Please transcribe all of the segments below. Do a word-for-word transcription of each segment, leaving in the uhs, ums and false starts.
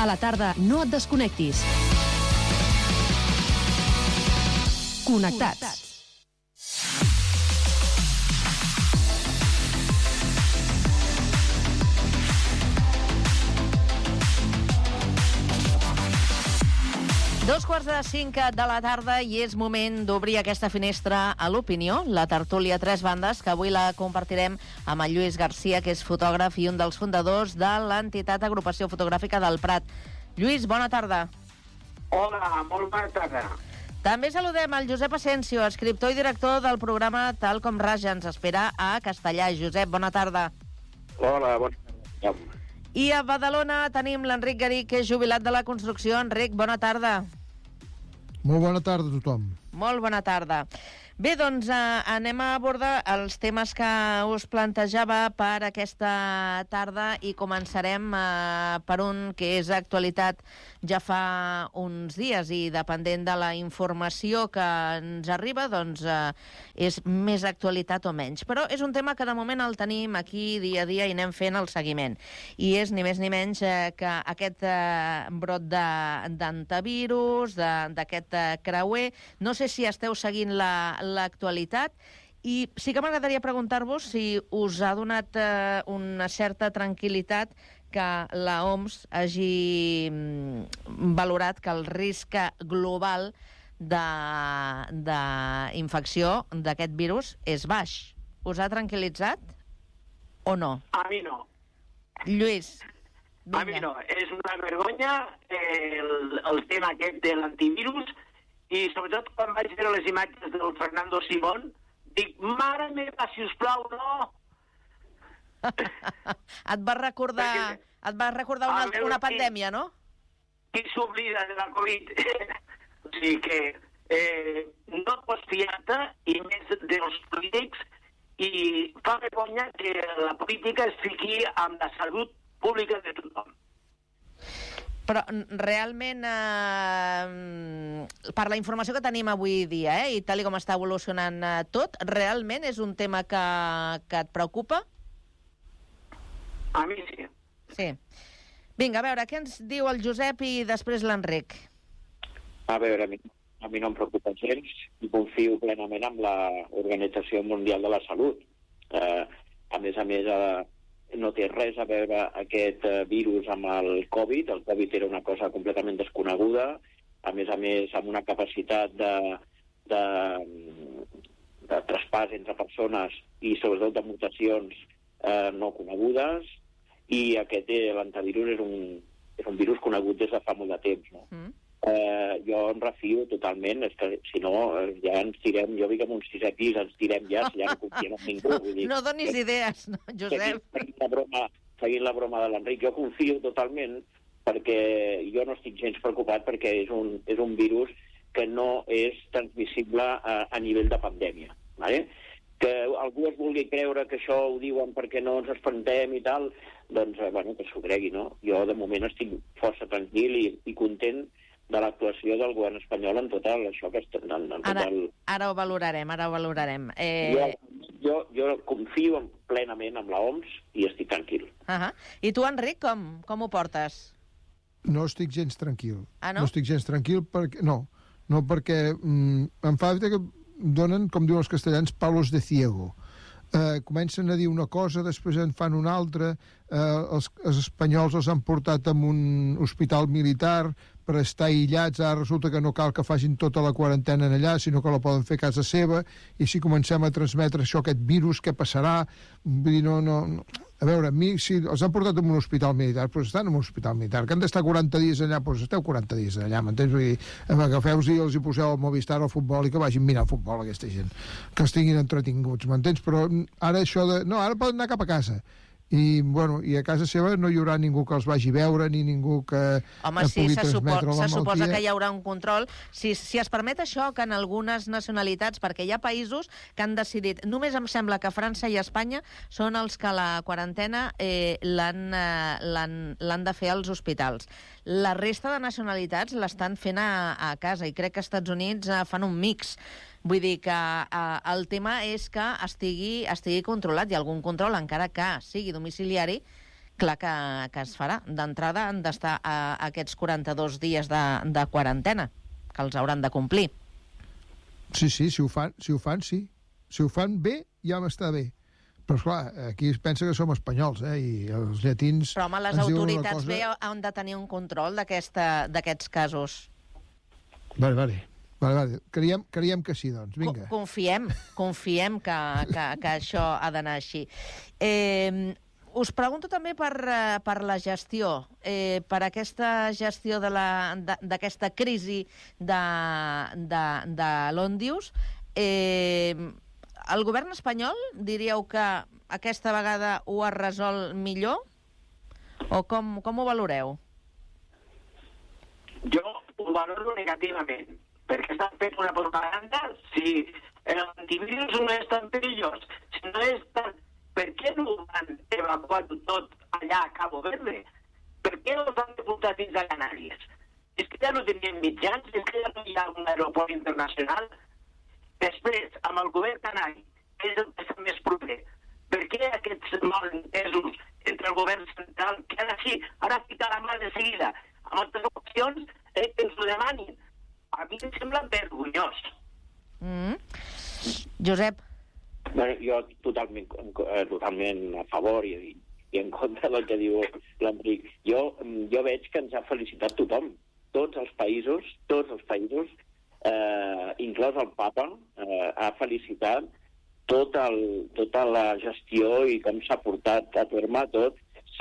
A la tarda, no et desconnectis. Connectats. Dos quarts de cinc de la tarda i és moment d'obrir aquesta finestra a l'opinió, la tertúlia Tres Bandes, que avui la compartirem amb el Lluís Garcia, que és fotògraf i un dels fundadors de l'entitat Agrupació Fotogràfica del Prat. Lluís, bona tarda. Hola, molt bona tarda. També saludem el Josep Asensio, escriptor i director del programa Tal com Raja. Ens espera a Castellà. Josep, bona tarda. Hola, bona tarda. I a Badalona tenim l'Enric Garí, que és jubilat de la construcció. Enric, bona tarda. Molt bona tarda a tothom. Molt bona tarda. Bé, doncs eh, anem a abordar els temes que us plantejava per aquesta tarda i començarem eh, per un que és actualitat ja fa uns dies i dependent de la informació que ens arriba, doncs eh, és més actualitat o menys. Però és un tema que de moment el tenim aquí dia a dia i anem fent el seguiment. I és ni més ni menys eh, que aquest eh, brot d'antivirus, d'aquest eh, creuer. No sé si esteu seguint la l'actualitat, i sí que m'agradaria preguntar-vos si us ha donat eh, una certa tranquil·litat que la O M S hagi mm, valorat que el risc global d'infecció d'aquest virus és baix. Us ha tranquil·litzat o no? A mi no. Lluís, vinga. A mi no. És una vergonya eh, el, el tema aquest de l'antivirus. I sobretot quan vaig veure les imatges del Fernando Simón, dic, mare meva, sisplau, no! Et va recordar, Perquè, et va recordar una, una pandèmia, no? Qui s'oblida de la Covid? O sigui que eh, no pots fiar-te, i més dels polítics, i fa vergonya que la política es fiqui amb la salut pública de tothom. Però realment, eh, per la informació que tenim avui dia, eh, i tal com està evolucionant eh, tot, realment és un tema que, que et preocupa? A mi sí. Sí. Vinga, a veure, què ens diu el Josep i després l'Enric? A veure, a mi, a mi no em preocupa gens i confio plenament en l'Organització Mundial de la Salut. Eh, a més a més, eh, no té res a veure aquest uh, virus amb el Covid. El Covid era una cosa completament desconeguda, a més a més amb una capacitat de, de, de traspàs entre persones i sobretot de mutacions eh, no conegudes, i aquest, eh, l'antivirus és un, és un virus conegut des de fa molt de temps, no? Mm. Eh, jo em refio totalment, és que si no ja ens tirem, jo dic amb un sisè pis ens tirem ja, si ja no confiem en ningú. Vull dir, no donis idees, no, Josep. Seguint, seguint, la broma, seguint la broma de l'Enric, jo confio totalment perquè jo no estic gens preocupat perquè és un, és un virus que no és transmissible a, a nivell de pandèmia. Vale? Que algú es vulgui creure que això ho diuen perquè no ens espantem i tal, doncs, bueno, que s'ho cregui, no? Jo de moment estic força tranquil i, i content de l'actuació del govern espanyol en tot el, això que està... En, en ara, el... ara ho valorarem, ara ho valorarem. Eh... Jo, jo, jo confio en, plenament en la O M S i estic tranquil. Uh -huh. I tu, Enric, com, com ho portes? No estic gens tranquil. Ah, no? No estic gens tranquil perquè... No, no perquè mm, em fa que donen, com diuen els castellans, palos de ciego. Eh, comencen a dir una cosa, després en fan una altra, eh, els, els espanyols els han portat a un hospital militar per estar aïllats, ara resulta que no cal que facin tota la quarantena allà, sinó que la poden fer a casa seva, i si comencem a transmetre això, aquest virus, què passarà? Vull dir, no, no, no. A veure, a mi, si els han portat a un hospital militar, doncs estan en un hospital militar, que han d'estar quaranta dies allà, doncs esteu quaranta dies allà, m'entens? Vull dir, agafeu-los i els hi poseu al Movistar al futbol i que vagin mirar futbol aquesta gent, que els tinguin entretinguts, m'entens? Però ara això de... No, ara poden anar cap a casa. I, bueno, i a casa seva no hi haurà ningú que els vagi veure ni ningú que Home, sí, pugui se, transmetre supo la malaltia. se suposa que hi haurà un control. Si, si es permet això, que en algunes nacionalitats, perquè hi ha països que han decidit, només em sembla que França i Espanya són els que la quarantena eh, l'han eh, l'han de fer als hospitals. La resta de nacionalitats l'estan fent a, a casa, i crec que als Estats Units eh, fan un mix. Vull dir que eh, el tema és que estigui, estigui controlat, i algun control, encara que sigui domiciliari, clar que, que es farà. D'entrada han d'estar a aquests quaranta-dos dies de, de quarantena, que els hauran de complir. Sí, sí, si ho fan, si ho fan, sí. Si ho fan bé, ja m'està bé. Però, esclar, aquí es pensa que som espanyols, eh? I els llatins... Però, home, les autoritats cosa... bé han de tenir un control d'aquests casos. Vale, vale. Vale, vale. Creiem, creiem que sí, doncs. Vinga. Confiem, confiem que, que, que això ha d'anar així. Eh, us pregunto també per, per la gestió, eh, per aquesta gestió d'aquesta crisi de, de, de l'Òndius. Eh, el govern espanyol, diríeu que aquesta vegada ho ha resolt millor? O com, com ho valoreu? Jo ho valoro negativament, perquè estan fent una propaganda. Si l'antivirus no és tan perillós, si no és tan... Per què no ho han evacuat tot allà a Cabo Verde? Per què no els han deportat fins a Canàries? És que ja no tenien mitjans, és que ja no hi ha un aeroport internacional. Després, amb el govern canari, que és el que està més proper, per què aquests malentesos entre el govern central, que ara sí, ara fica la mà de seguida, amb altres opcions, eh, que ens ho demanin? A mi em sembla vergonyós. Mm. Josep? Bueno, jo totalment, totalment a favor i, i en contra del que diu l'Enric. Jo, jo veig que ens ha felicitat tothom, tots els països, tots els països, eh, inclòs el Papa, eh, ha felicitat tot el, tota la gestió i com s'ha portat a terme tot.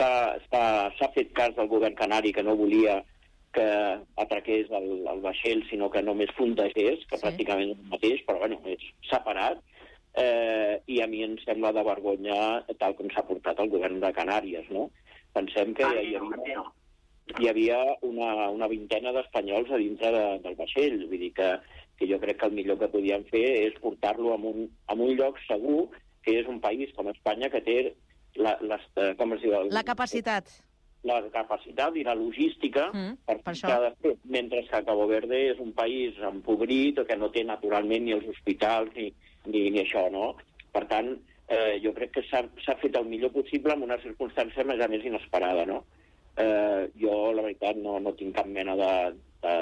S'ha fet cas del govern canari, que no volia que atraqués el, el vaixell, sinó que només fondegés, que sí. Pràcticament el mateix, però bueno, és separat. Eh, I a mi em sembla de vergonya tal com s'ha portat el govern de Canàries, no? Pensem que hi havia, hi havia una, una vintena d'espanyols a dintre de, del vaixell, vull dir que, que jo crec que el millor que podien fer és portar-lo a un, a un lloc segur, que és un país com Espanya que té la, les, com es diu? El, la capacitat. La capacitat i la logística mm, per, per per cada fet, mentre que Cabo Verde és un país empobrit que no té naturalment ni els hospitals ni, ni, ni això, no? Per tant, eh, jo crec que s'ha fet el millor possible en una circumstància més a més inesperada, no? Eh, jo, la veritat, no, no tinc cap mena de, de,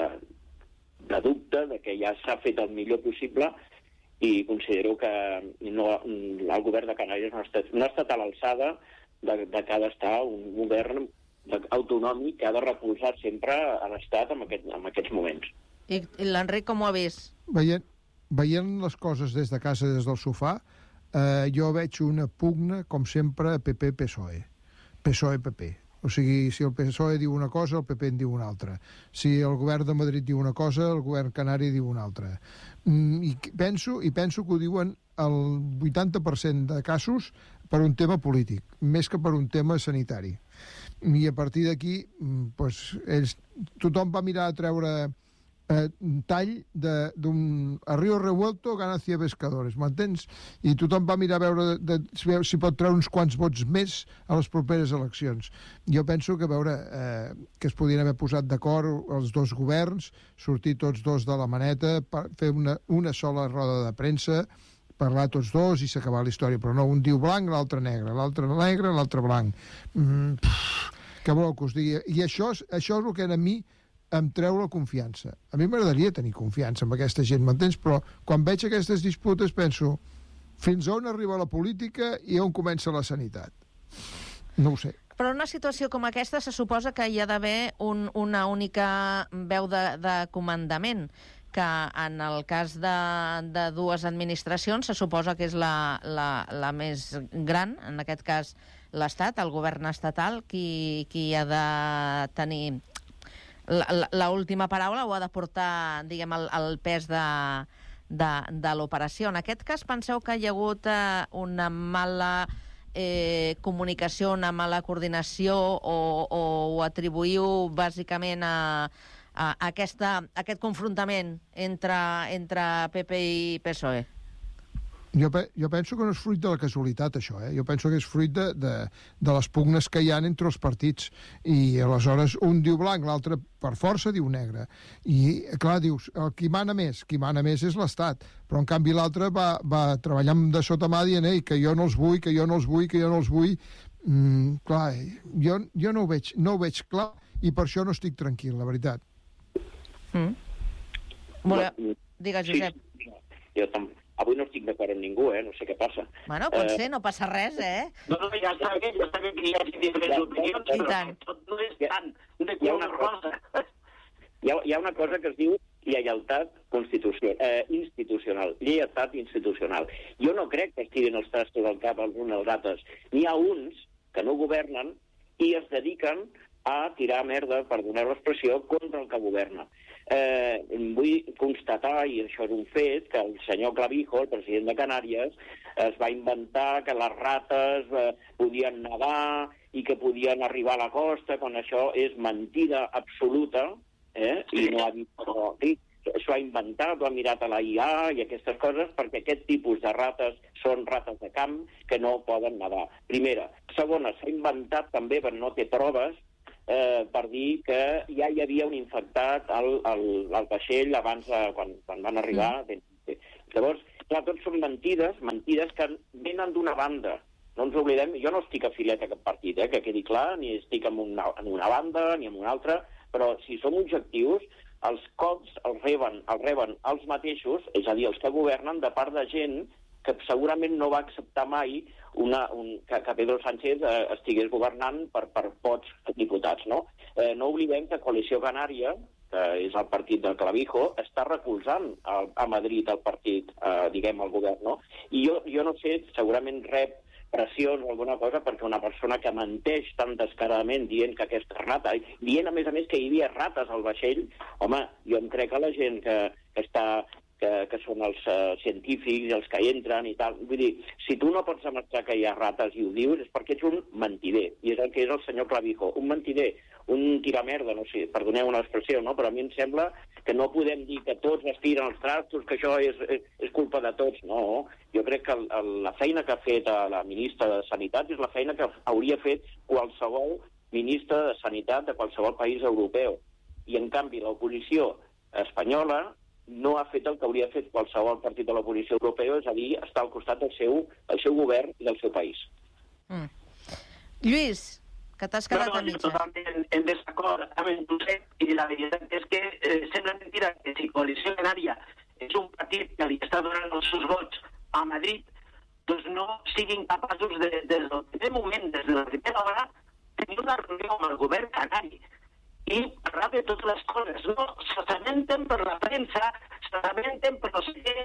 de dubte de que ja s'ha fet el millor possible i considero que no, el govern de Canàries no ha estat, no ha estat a l'alçada de, de que ha d'estar un govern autonòmic que ha de recolzar sempre a l'Estat en, aquest, en aquests moments. I, i l'Enric com ho ha vist? Veient, veient les coses des de casa, des del sofà, eh, jo veig una pugna, com sempre, P P P S O E. P S O E P P. O sigui, si el P S O E diu una cosa, el P P en diu una altra. Si el govern de Madrid diu una cosa, el govern canari diu una altra. Mm, i, penso, I penso que ho diuen el vuitanta per cent de casos per un tema polític, més que per un tema sanitari. I a partir d'aquí, pues, ells, tothom va mirar a treure eh, tall d'un a Río Revuelto ganancia pescadores, m'entens? I tothom va mirar a veure de, de, si pot treure uns quants vots més a les properes eleccions. Jo penso que veure eh, que es podien haver posat d'acord els dos governs, sortir tots dos de la maneta, per fer una, una sola roda de premsa, parlar tots dos i s'acabar la història, però no, un diu blanc, l'altre negre, l'altre negre, l'altre blanc. Mm, pff, què voleu que us digui? I això, això és el que a mi em treu la confiança. A mi m'agradaria tenir confiança en aquesta gent, m'entens? Però quan veig aquestes disputes penso fins on arriba la política i on comença la sanitat. No ho sé. Però en una situació com aquesta se suposa que hi ha d'haver un, una única veu de, de comandament, que en el cas de, de dues administracions se suposa que és la, la, la més gran, en aquest cas l'Estat, el govern estatal, qui, qui ha de tenir l'última paraula o ha de portar, diguem, el, el pes de, de, de l'operació. En aquest cas, penseu que hi ha hagut eh, una mala eh, comunicació, una mala coordinació o, o ho atribuïu bàsicament a a aquesta, aquest confrontament entre, entre P P i P S O E? Jo, pe jo penso que no és fruit de la casualitat, això. Eh? Jo penso que és fruit de, de, de les pugnes que hi ha entre els partits. I aleshores un diu blanc, l'altre per força diu negre. I, clar, dius, el qui mana més, qui mana més és l'Estat. Però, en canvi, l'altre va, va treballant de sota mà dient Ei, que jo no els vull, que jo no els vull, que jo no els vull. Mm, clar, jo, jo no, ho veig, no ho veig clar i per això no estic tranquil, la veritat. Mm. Voleu... Digues, Josep. Sí, jo tam... Avui no estic d'acord amb ningú, eh? No sé què passa. Bueno, pot eh... ser, no passa res, eh? No, no, ja està bé, ja està bé que hi hagi diferents opinions, I però tant. tot no és tant de color rosa. Hi ha, hi ha una cosa que es diu lleialtat constitucional, eh, institucional, lleialtat institucional. Jo no crec que estiguin els trastos al cap els uns als altres. N'hi ha uns que no governen i es dediquen a tirar merda, per donar l'expressió, contra el que governa. Eh, vull constatar, i això és un fet, que el senyor Clavijo, el president de Canàries, es va inventar que les rates eh, podien nedar i que podien arribar a la costa, quan això és mentida absoluta, eh? I no ha dit... Però, sí, s'ho ha inventat, ho ha mirat a la I A i aquestes coses, perquè aquest tipus de rates són rates de camp que no poden nedar. Primera. Segona, s'ha inventat també, però no té proves, eh, per dir que ja hi havia un infectat al, al, al vaixell abans, de, quan, quan van arribar. Mm. Llavors, clar, tots són mentides, mentides que venen d'una banda. No ens oblidem, jo no estic afiliat a cap partit, eh, que quedi clar, ni estic en una, en una banda ni en una altra, però si som objectius, els cops els reben, els reben els mateixos, és a dir, els que governen, de part de gent que segurament no va acceptar mai una, un, que, que Pedro Sánchez eh, estigués governant per, per pocs diputats, no? Eh, no oblidem que Coalició Canària, que és el partit del Clavijo, està recolzant a, a Madrid el partit, eh, diguem, el govern, no? I jo, jo no sé, segurament rep pressions o alguna cosa perquè una persona que menteix tan descaradament dient que aquesta rata, dient a més a més que hi havia rates al vaixell, home, jo em crec que la gent que, que està... Que, que són els uh, científics i els que entren i tal. Vull dir, si tu no pots demostrar que hi ha rates i ho dius, és perquè ets un mentider. I és el que és el senyor Clavijo. Un mentider, un tiramerda, no sé, perdoneu una expressió, no? Però a mi em sembla que no podem dir que tots es tiren els trastos, que això és, és, és culpa de tots. No, jo crec que el, el, la feina que ha fet la ministra de Sanitat és la feina que hauria fet qualsevol ministre de Sanitat de qualsevol país europeu. I, en canvi, l'oposició espanyola no ha fet el que hauria fet qualsevol partit de l'oposició europea, és a dir, estar al costat del seu, del seu govern i del seu país. Mm. Lluís, que t'has quedat no, no, a mitja. Totalment en, en desacord amb el Josep, i la veritat és que eh, sembla mentira que si Coalició Canària és un partit que li està donant els seus vots a Madrid, doncs no siguin capaços de, des del primer moment, des de la primera hora, tenir una reunió amb el govern canari i parlar de totes les coses. No, se lamenten per la premsa, se lamenten per no sé què,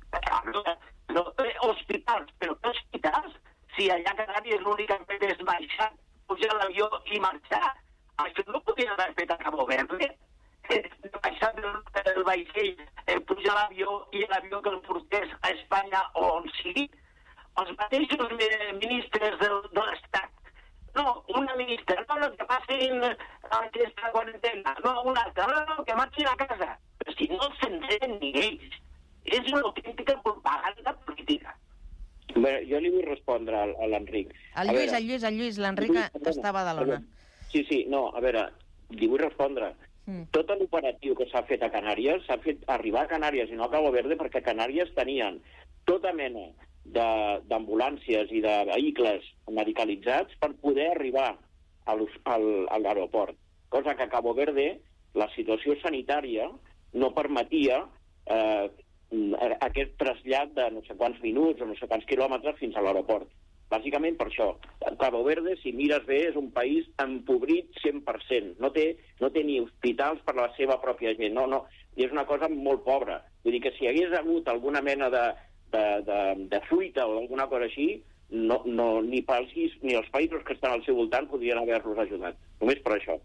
no, eh, hospitals, però què hospitals? Si allà a Canàries l'únic que han fet és baixar, pujar a l'avió i marxar. Això no podien haver fet a Cabo Verde. Baixar del, del vaixell, eh, pujar a l'avió i l'avió que el portés a Espanya o on sigui. Els mateixos ministres del, de l'Estat. No, una ministra, no, no, que passin aquesta quarantena. No, una altra, no, no, que marxin a casa. Però si no s'entenen ni ells. És una autèntica propaganda política. Bé, jo li vull respondre a, a l'Enric. El Lluís, el Lluís, el Lluís, l'Enric està a Badalona. Sí, sí, no, a veure, li vull respondre. Mm. Tot l'operatiu que s'ha fet a Canàries s'ha fet arribar a Canàries i no a Cabo Verde perquè a Canàries tenien tota mena d'ambulàncies i de vehicles medicalitzats per poder arribar a l'aeroport. Cosa que a Cabo Verde la situació sanitària no permetia eh, aquest trasllat de no sé quants minuts o no sé quants quilòmetres fins a l'aeroport. Bàsicament per això. Cabo Verde, si mires bé, és un país empobrit cent per cent. No té, no té ni hospitals per a la seva pròpia gent. No, no. I és una cosa molt pobra. Vull dir que si hagués hagut alguna mena de De, de, de fruita o alguna cosa així, no, no, ni, pels, ni els països que estan al seu voltant podrien haver-los ajudat. Només per això.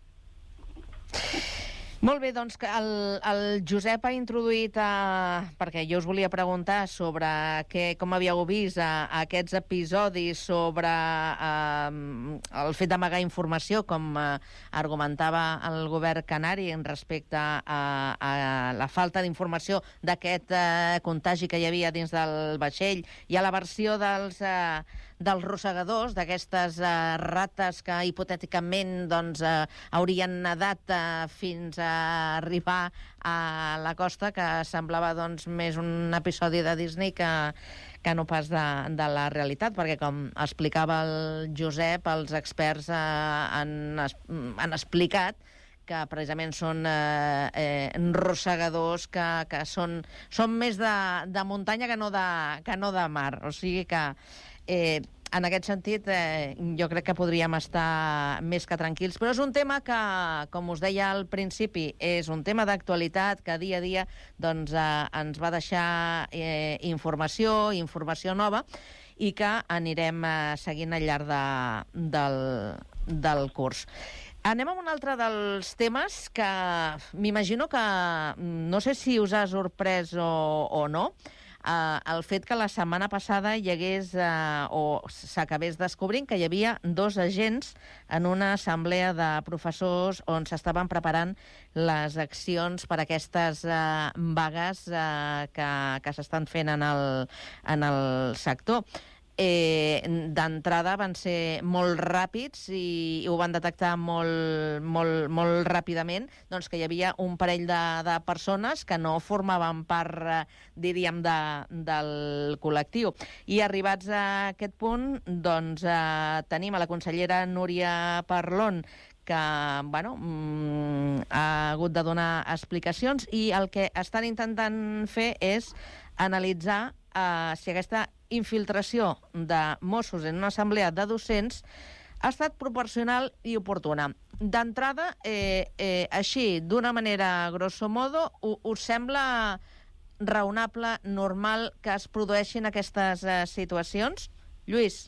Molt bé, doncs el, el Josep ha introduït, a, perquè jo us volia preguntar sobre què, com havíeu vist a, a aquests episodis sobre a, el fet d'amagar informació, com a, argumentava el govern canari en respecte a, a la falta d'informació d'aquest a, contagi que hi havia dins del vaixell i a la versió dels, a, dels rosegadors, d'aquestes eh, rates que hipotèticament doncs, eh, haurien nedat eh, fins a arribar a la costa, que semblava doncs, més un episodi de Disney que, que no pas de, de la realitat, perquè com explicava el Josep, els experts eh, han, han explicat que precisament són eh, eh, rosegadors que, que són, són més de, de muntanya que no de, que no de mar. O sigui que, eh, en aquest sentit, eh, jo crec que podríem estar més que tranquils. Però és un tema que, com us deia al principi, és un tema d'actualitat que dia a dia doncs, eh, ens va deixar eh, informació, informació nova, i que anirem eh, seguint al llarg de, del, del curs. Anem a un altre dels temes que m'imagino que no sé si us ha sorprès o, o no, eh, el fet que la setmana passada hi hagués eh, o s'acabés descobrint que hi havia dos agents en una assemblea de professors on s'estaven preparant les accions per a aquestes eh, vagues eh, que, que s'estan fent en el, en el sector. Eh, d'entrada van ser molt ràpids i, i ho van detectar molt, molt, molt ràpidament, doncs que hi havia un parell de, de persones que no formaven part, eh, diríem, de, del col·lectiu. I arribats a aquest punt, doncs eh, tenim a la consellera Núria Parlon, que bueno, mm, ha hagut de donar explicacions, i el que estan intentant fer és analitzar eh, si aquesta infiltració de Mossos en una assemblea de docents ha estat proporcional i oportuna. D'entrada, eh, eh, així, d'una manera grosso modo, us sembla raonable, normal, que es produeixin aquestes eh, situacions? Lluís?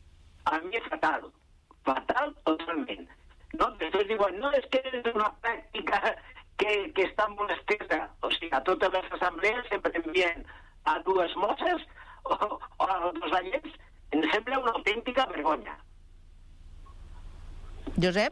A mi és fatal. Fatal totalment. No? Després diuen, no, és que és una pràctica que, que està molt estesa. O sigui, a totes les assemblees sempre envien a dues mosses o, o a dos agents. Em sembla una autèntica vergonya. Josep?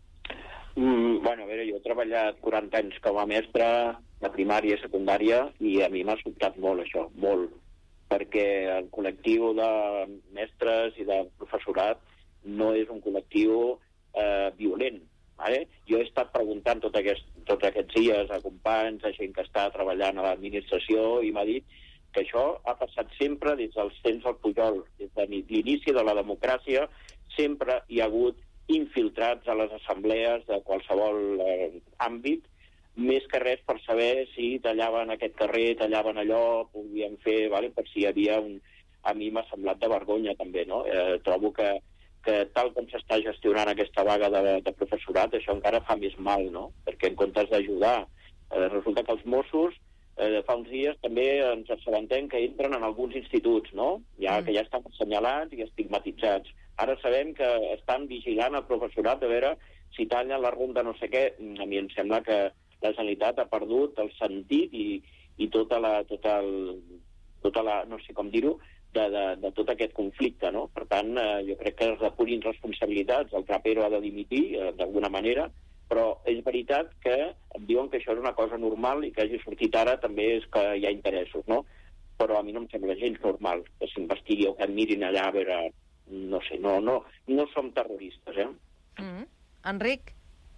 Mm, bueno, a veure, jo he treballat quaranta anys com a mestre de primària i secundària i a mi m'ha sobtat molt això, molt, perquè el col·lectiu de mestres i de professorat no és un col·lectiu eh, violent. Vale? Jo he estat preguntant tot aquest, tots aquests dies a companys, a gent que està treballant a l'administració, i m'ha dit que això ha passat sempre des dels temps del Pujol. Des de l'inici de la democràcia sempre hi ha hagut infiltrats a les assemblees de qualsevol eh, àmbit, més que res per saber si tallaven aquest carrer, tallaven allò, podien fer, vale? Per si hi havia un... A mi m'ha semblat de vergonya també, no? Eh, trobo que, que tal com s'està gestionant aquesta vaga de, de professorat, això encara fa més mal, no? Perquè en comptes d'ajudar, eh, resulta que els Mossos Eh, fa uns dies també ens assabentem que entren en alguns instituts, no? Ja, mm. que ja estan assenyalats i estigmatitzats. Ara sabem que estan vigilant el professorat a veure si tallen la ronda no sé què. A mi em sembla que la Generalitat ha perdut el sentit i, i tota la, tota el, tota la, no sé com dir-ho, de, de, de tot aquest conflicte, no? Per tant, eh, jo crec que es depurin responsabilitats. El Trapero ha de dimitir, eh, d'alguna manera, però és veritat que em diuen que això és una cosa normal i que hagi sortit ara també és que hi ha interessos, no? Però a mi no em sembla gens normal que s'investigui o que em mirin allà a veure... No sé, no, no, no som terroristes, eh? Mm. Enric?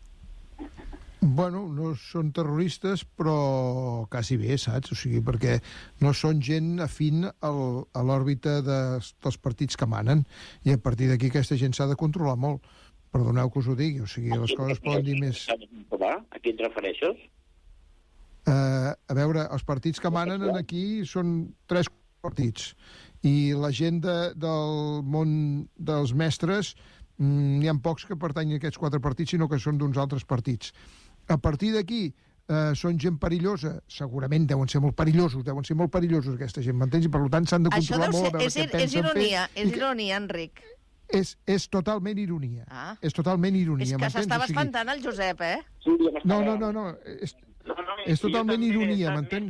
Bueno, no són terroristes, però quasi bé, saps? O sigui, perquè no són gent afín al, a l'òrbita de, dels partits que manen, i a partir d'aquí aquesta gent s'ha de controlar molt. Perdoneu que us ho digui, o sigui, les coses poden dir més... A qui et refereixes? Uh, a veure, els partits que manen aquí són tres partits, i la gent de, del món dels mestres, mm, n'hi ha pocs que pertanyen a aquests quatre partits, sinó que són d'uns altres partits. A partir d'aquí, uh, són gent perillosa, segurament deuen ser molt perillosos, deuen ser molt perillosos aquesta gent, m'entens? I per tant s'han de controlar molt a veure què pensen fer. És ironia, és ironia, Enric. És, és totalment ironia. Ah. És totalment ironia. És que s'estava espantant el Josep, eh? No, no, no, no. És, no, no és totalment ironia, m'entens?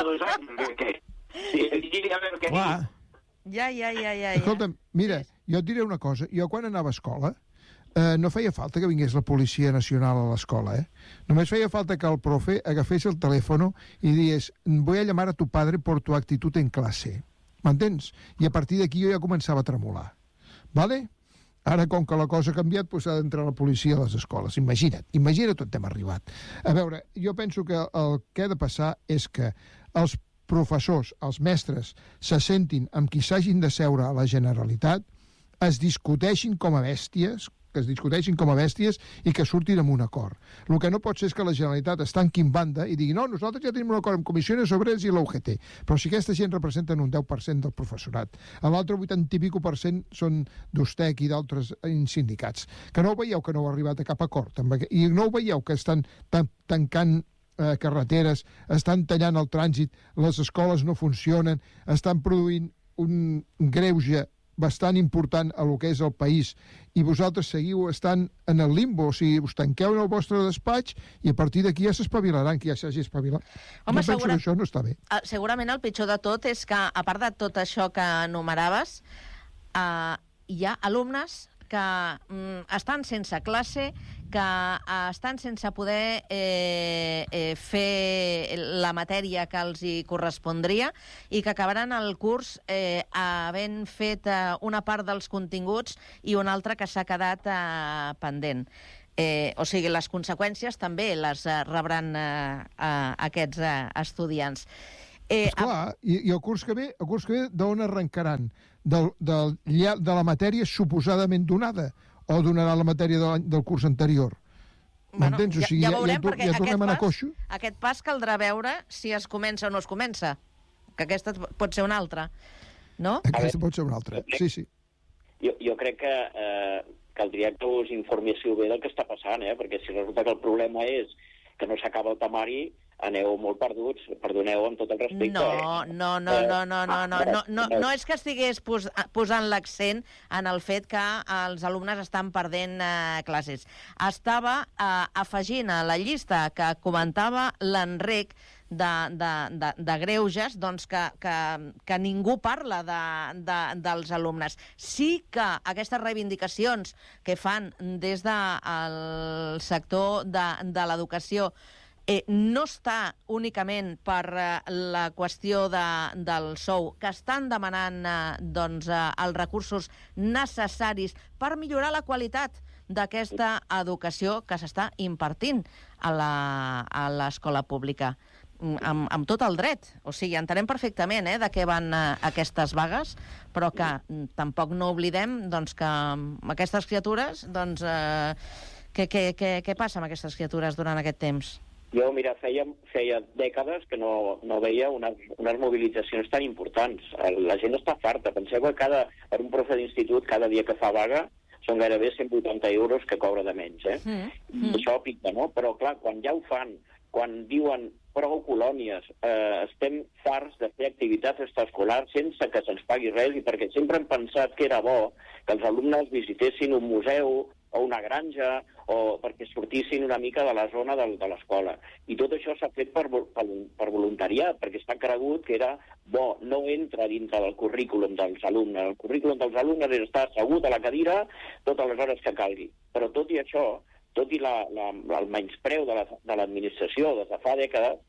Clar. Ja, ja, ja, ja. Escolta'm, mira, jo et diré una cosa. Jo quan anava a escola eh, no feia falta que vingués la Policia Nacional a l'escola, eh? Només feia falta que el profe agafés el telèfon i digués, voy a llamar a tu padre por tu actitud en clase. M'entens? I a partir d'aquí jo ja començava a tremolar. Vale? Ara, com que la cosa ha canviat, doncs ha d'entrar la policia a les escoles. Imagina't, imagina't on hem arribat. A veure, jo penso que el que ha de passar és que els professors, els mestres, se sentin amb qui s'hagin de seure a la Generalitat, es discuteixin com a bèsties, que es discuteixin com a bèsties i que surtin amb un acord. El que no pot ser és que la Generalitat es tanqui en banda i digui no, nosaltres ja tenim un acord amb Comissiones Obreres i l'U G T, però si aquesta gent representen un deu per cent del professorat, l'altre vuitanta i pico per cent són d'Ustec i d'altres sindicats, que no ho veieu que no heu arribat a cap acord, i no ho veieu que estan tan tancant eh, carreteres, estan tallant el trànsit, les escoles no funcionen, estan produint un greuge bastant important a lo que és el país i vosaltres seguiu estant en el limbo, o sigui, us tanqueu en el vostre despatx i a partir d'aquí ja s'espavilaran, que ja s'hagi espavilat. Home, jo penso segura... que això no està bé. Segurament el pitjor de tot és que, a part de tot això que enumeraves, eh, hi ha alumnes que mm, estan sense classe, que eh, estan sense poder eh, eh, fer la matèria que els hi correspondria i que acabaran el curs eh, havent fet eh, una part dels continguts i una altra que s'ha quedat eh, pendent. Eh, o sigui, les conseqüències també les eh, rebran eh, eh, aquests eh, estudiants. Eh, Esclar, i, i el curs que ve, el curs que ve d'on arrencaran? Del, del, de la matèria suposadament donada o donarà la matèria de del curs anterior? Bueno, M'entens? ja, O sigui, ja ja, veurem, ja, perquè ja aquest, tornem a anar pas, coixo? aquest pas caldrà veure si es comença o no es comença. Que aquesta pot ser una altra, no? Aquesta pot ser una altra, sí, sí. Jo, jo crec que eh, caldria que us informéssiu bé del que està passant, eh? Perquè si resulta que el problema és que no s'acaba el temari, aneu molt perduts, perdoneu amb tot el respecte. No, no, no, no, no, no, no, no, no, no és que estigués pos, posant l'accent en el fet que els alumnes estan perdent eh, classes. Estava eh, afegint a la llista que comentava l'Enric de, de, de, de greuges, doncs que, que, que ningú parla de, de, dels alumnes. Sí que aquestes reivindicacions que fan des del sector de, de l'educació Eh, no està únicament per eh, la qüestió de, del sou, que estan demanant eh, doncs, eh, els recursos necessaris per millorar la qualitat d'aquesta educació que s'està impartint a l'escola pública. Amb, amb tot el dret. O sigui, entenem perfectament eh, de què van eh, aquestes vagues, però que mm, tampoc no oblidem doncs, que amb aquestes criatures, doncs, eh, què, què, què, què passa amb aquestes criatures durant aquest temps? Jo, mira, feia, feia dècades que no, no veia unes, unes mobilitzacions tan importants. La gent està farta. Penseu que cada, per un profe d'institut, cada dia que fa vaga, són gairebé cent vuitanta euros que cobra de menys. Eh? Mm. Mm. Això pica, no? Però, clar, quan ja ho fan, quan diuen prou colònies, eh, estem farts de fer activitats extraescolars sense que se'ns pagui res, i perquè sempre hem pensat que era bo que els alumnes visitessin un museu o una granja, o perquè sortissin una mica de la zona de, de l'escola. I tot això s'ha fet per, per, per voluntariat, perquè està cregut que era bo, no entra dintre del currículum dels alumnes. El currículum dels alumnes és estar assegut a la cadira totes les hores que calgui. Però tot i això, tot i la, la, el menyspreu de l'administració la, de des de fa dècades,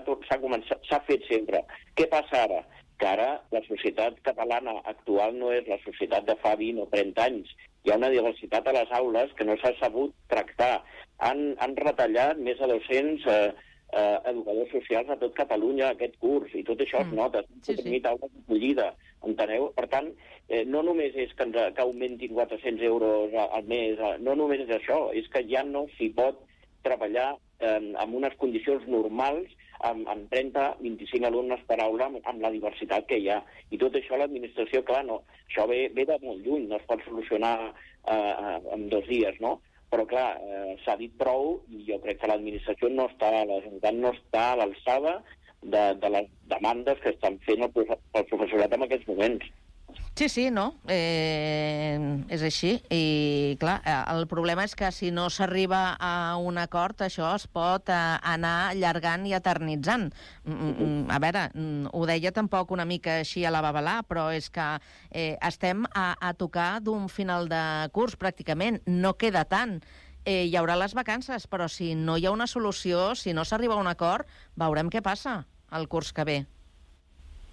s'ha fet sempre. Què passa ara? Que ara la societat catalana actual no és la societat de fa vint o trenta anys. Hi ha una diversitat a les aules que no s'ha sabut tractar. Han, han retallat més de dos-cents eh, eh, educadors socials a tot Catalunya aquest curs, i tot això mm. es nota. Sí, sí. Aules d'acollida, enteneu? Per tant, eh, no només és que, ens, que augmentin quatre-cents euros al mes, no només és això, és que ja no s'hi pot treballar eh, en unes condicions normals amb, amb trenta a vint-i-cinc alumnes per aula, amb, amb la diversitat que hi ha. I tot això l'administració, clar, no, això ve, ve de molt lluny, no es pot solucionar eh, en dos dies, no? Però, clar, eh, s'ha dit prou, i jo crec que l'administració no està, la Generalitat no està a l'alçada de, de les demandes que estan fent el, el professorat en aquests moments. Sí, sí, no? Eh, és així. I, clar, el problema és que si no s'arriba a un acord, això es pot eh, anar allargant i eternitzant. Mm, a veure, ho deia tampoc una mica així a la babalà, però és que eh, estem a, a tocar d'un final de curs, pràcticament. No queda tant. Eh, hi haurà les vacances, però si no hi ha una solució, si no s'arriba a un acord, veurem què passa el curs que ve.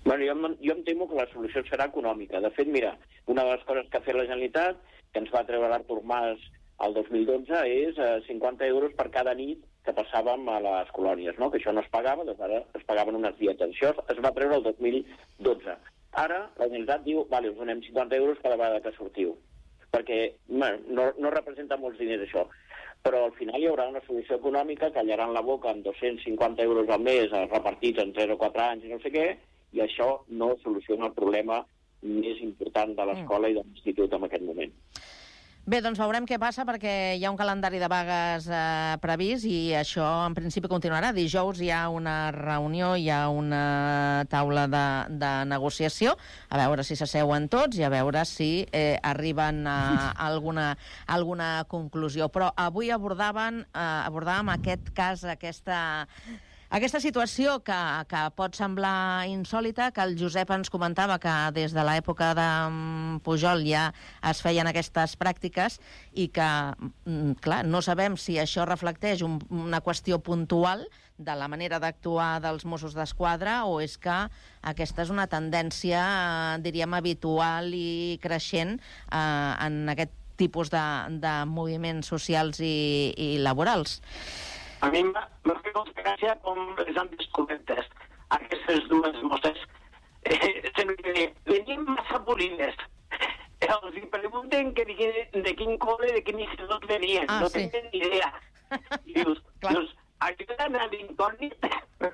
Bueno, jo, em- jo em temo que la solució serà econòmica. De fet, mira, una de les coses que ha fet la Generalitat, que ens va treure l'Artur Mas el dos mil dotze, és eh, cinquanta euros per cada nit que passàvem a les colònies, no? Que això no es pagava, doncs ara es pagaven unes dietes. Això es va treure el dos mil dotze. Ara la Generalitat diu, vale, us donem cinquanta euros cada vegada que sortiu, perquè bueno, no, no representa molts diners això. Però al final hi haurà una solució econòmica, callaran la boca amb dos-cents cinquanta euros al mes repartits en tres o quatre anys i no sé què, i això no soluciona el problema més important de l'escola i de l'institut en aquest moment. Bé, doncs veurem què passa, perquè hi ha un calendari de vagues eh, previst i això en principi continuarà. Dijous hi ha una reunió, hi ha una taula de, de negociació, a veure si s'asseuen tots i a veure si eh, arriben a alguna, alguna conclusió. Però avui abordaven, eh, abordàvem aquest cas, aquesta... Aquesta situació que, que pot semblar insòlita, que el Josep ens comentava que des de l'època de Pujol ja es feien aquestes pràctiques i que, clar, no sabem si això reflecteix un, una qüestió puntual de la manera d'actuar dels Mossos d'Esquadra o és que aquesta és una tendència, eh, diríem, habitual i creixent eh, en aquest tipus de, de moviments socials i, i laborals. A mi m'ha fet molta gràcia com les han descobertes, aquestes dues mosses. Eh, sempre venim massa polines. Els pregunten que de, quin, de quin col·le, de quin institut venien. Ah, no sí. tenen ni idea. I dius, dius ajuden a l'incògnit.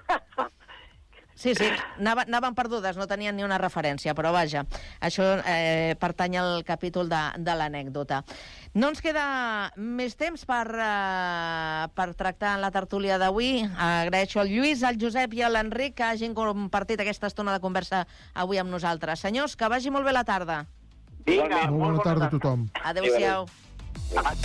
Sí, sí, anaven, anaven perdudes, no tenien ni una referència, però vaja, això eh, pertany al capítol de, de l'anècdota. No ens queda més temps per, eh, per tractar la tertúlia d'avui. Agraeixo al Lluís, al Josep i a l'Enric que hagin compartit aquesta estona de conversa avui amb nosaltres. Senyors, que vagi molt bé la tarda. Vinga, Molt bona tarda a tothom. Adéu-siau.